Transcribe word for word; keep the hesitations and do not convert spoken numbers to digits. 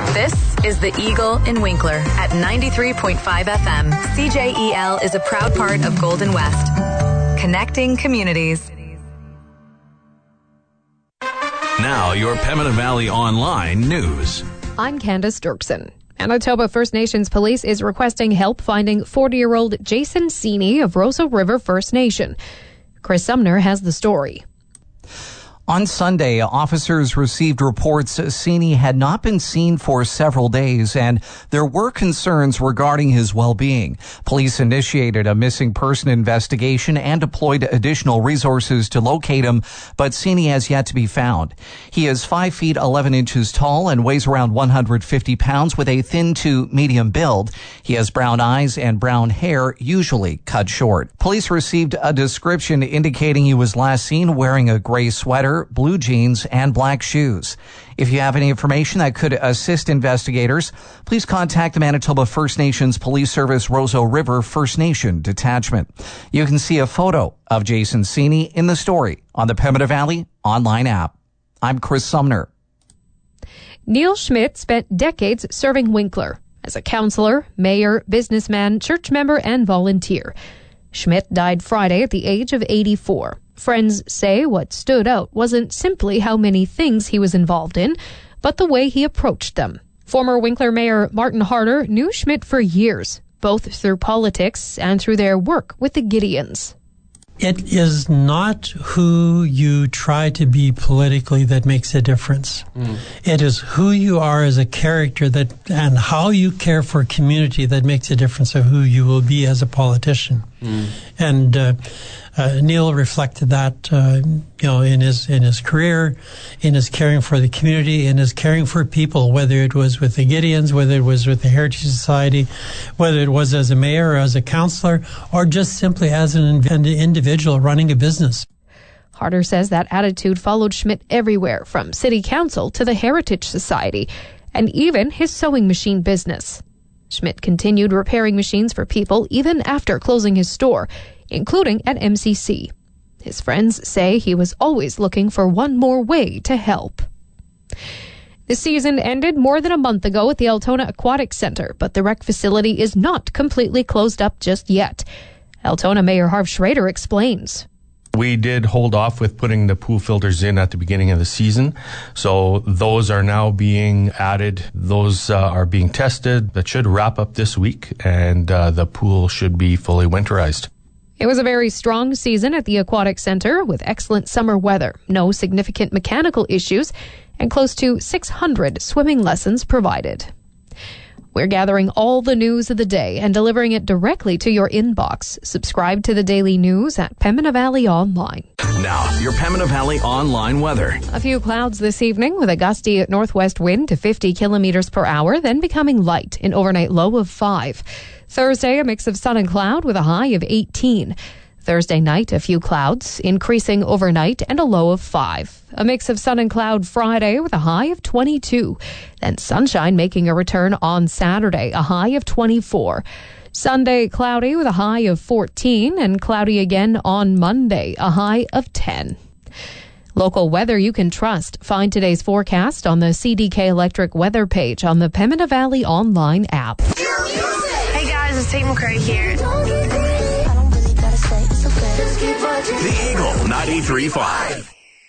This is The Eagle in Winkler at ninety-three point five F M. C J E L is a proud part of Golden West. Connecting communities. Now, your Pembina Valley Online news. I'm Candace Dirksen. Manitoba First Nations Police is requesting help finding forty-year-old Jason Sini of Roseau River First Nation. Chris Sumner has the story. On Sunday, officers received reports Sini had not been seen for several days, and there were concerns regarding his well-being. Police initiated a missing person investigation and deployed additional resources to locate him, but Sini has yet to be found. He is five feet eleven inches tall and weighs around one hundred fifty pounds with a thin to medium build. He has brown eyes and brown hair, usually cut short. Police received a description indicating he was last seen wearing a gray sweater, blue jeans, and black shoes. If you have any information that could assist investigators, please contact the Manitoba First Nations Police Service Roseau River First Nation Detachment. You can see a photo of Jason Sini in the story on the Pembina Valley Online app. I'm Chris Sumner. Neil Schmidt spent decades serving Winkler as a councillor, mayor, businessman, church member, and volunteer. Schmidt died Friday at the age of eighty-four. Friends say what stood out wasn't simply how many things he was involved in, but the way he approached them. Former Winkler Mayor Martin Harder knew Schmidt for years, both through politics and through their work with the Gideons. It is not who you try to be politically that makes a difference. Mm. It is who you are as a character that, and how you care for a community that makes a difference of who you will be as a politician. Mm. And uh, uh, Neil reflected that, uh, you know, in his in his career, in his caring for the community, in his caring for people, whether it was with the Gideons, whether it was with the Heritage Society, whether it was as a mayor or as a councillor, or just simply as an individual running a business. Harder says that attitude followed Schmidt everywhere, from city council to the Heritage Society, and even his sewing machine business. Schmidt continued repairing machines for people even after closing his store, including at M C C. His friends say he was always looking for one more way to help. The season ended more than a month ago at the Altona Aquatic Centre, but the rec facility is not completely closed up just yet. Altona Mayor Harv Schrader explains. We did hold off with putting the pool filters in at the beginning of the season. So those are now being added. Those uh, are being tested. That should wrap up this week, and uh, the pool should be fully winterized. It was a very strong season at the Aquatic Centre with excellent summer weather, no significant mechanical issues, and close to six hundred swimming lessons provided. We're gathering all the news of the day and delivering it directly to your inbox. Subscribe to the daily news at Pembina Valley Online. Now, your Pembina Valley Online weather. A few clouds this evening with a gusty northwest wind to fifty kilometers per hour, then becoming light, an overnight low of five. Thursday, a mix of sun and cloud with a high of eighteen. Thursday night, a few clouds, increasing overnight and a low of five. A mix of sun and cloud Friday with a high of twenty-two. Then sunshine making a return on Saturday, a high of twenty-four. Sunday, cloudy with a high of fourteen, and cloudy again on Monday, a high of ten. Local weather you can trust. Find today's forecast on the C D K Electric weather page on the Pembina Valley Online app. Hey guys, it's Tate McCrae here. The Eagle ninety-three point five.